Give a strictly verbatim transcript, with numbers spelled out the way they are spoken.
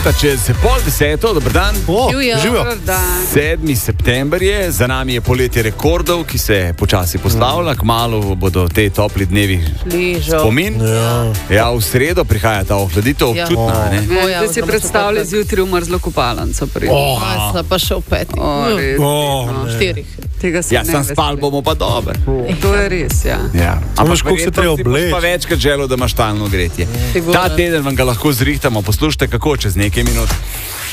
minuta čez pol deseto, dober dan. O, Živijo. živijo. sedmi september je, za nami je poletje rekordov, ki se počasi poslavlja, kmalu bodo te topli dnevi Bližo. spomin. Ja. Ja, v sredo prihaja ta ohladitev, Ja. občutna, ne? O, ja, Zdaj si oziroma predstavljaj četrtek. zjutraj v mrzlo kopalnico. Oh. A, sta pa še v petih. O, res, O, no. ne. Štirih. Tega se Ja, ne sam veselim. spal bomo pa dober. To je res, ja. Ja. veš, koliko se verjetno treba si boš obleči. pa večkrat želel, da imaš talno gretje. Sigurno. Ta teden vam ga lahko zrihtamo, poslušajte kako čez nekaj minut.